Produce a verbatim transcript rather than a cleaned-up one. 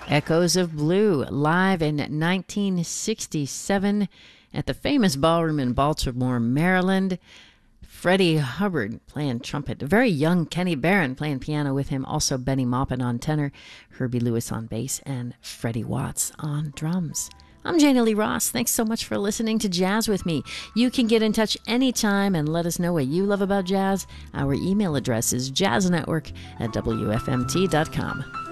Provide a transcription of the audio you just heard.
Echoes of Blue, live in nineteen sixty-seven at the famous ballroom in Baltimore, Maryland. Freddie Hubbard playing trumpet, a very young Kenny Barron playing piano with him, also Benny Maupin on tenor, Herbie Lewis on bass, and Freddie Watts on drums. I'm Jana Lee Ross. Thanks so much for listening to Jazz with me. You can get in touch anytime and let us know what you love about jazz. Our email address is jazznetwork at w f m t dot com.